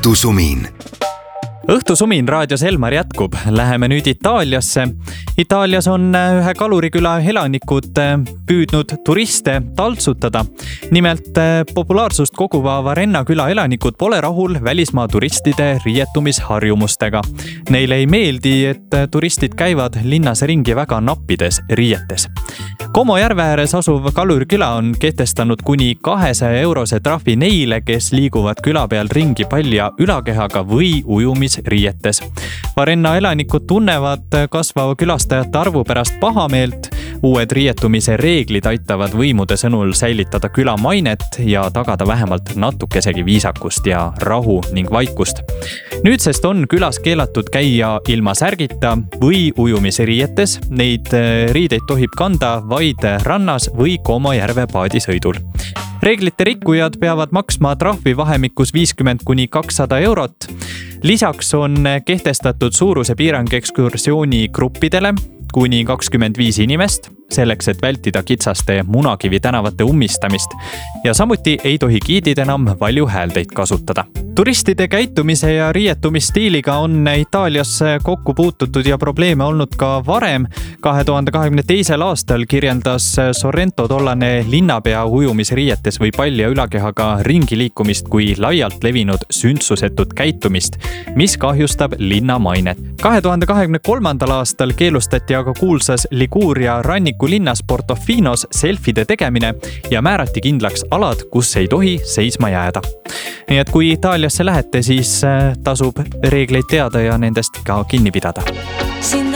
õhtusumin. Õhtusumin raadios Elmar jätkub. Läheme nüüd Itaaliasse. Itaalias on ühe kaluriküla elanikud püüdnud turiste taltsutada. Nimelt populaarsust koguva Varenna küla elanikud pole rahul välismaa turistide riietumisharjumustega. Neile ei meeldi, et turistid käivad linnas ringi väga nappides riietes. Como järve ääres asuv kaluriküla on kehtestanud kuni 200-eurose trahvi neile, kes liiguvad küla peal ringi palja ülakehaga või ujumisriietes. Varenna elanikud tunnevad kasvava külastajate arvu pärast pahameelt. Uued riietumise reeglid aitavad võimude sõnul säilitada küla mainet ja tagada vähemalt natukesegi viisakust ja rahu ning vaikust. Nüüdsest on külas keelatud käia ilma särgita või ujumisriietes. Neid riideid tohib kanda vaid rannas või Como järve paadisõidul. Reeglite rikkujad peavad maksma trahvi vahemikus 50 kuni 200 eurot. Lisaks on kehtestatud suuruse piirang ekskursiooni gruppidele kuni 25 inimest, selleks, et vältida kitsaste Munakivi tänavate ummistamist. Ja samuti ei tohi giidid enam valjuhääldeid kasutada. Turistide käitumise ja riietumisstiiliga on Itaalias kokku puututud ja probleeme olnud ka varem. 2022. aastal kirjeldas Sorrento tollane linnapea ujumisriietes või palja ülakehaga ringi liikumist kui laialt levinud sündsusetut käitumist, mis kahjustab linna mainet. 2023. aastal keelustati aga kuulsas Liguria rannikulinnas Portofinos selfide tegemine ja määrati kindlaks alad, kus ei tohi seisma jääda. Nii et kui Itaaliasse lähete, siis tasub reegleid teada ja nendest ka kinni pidada.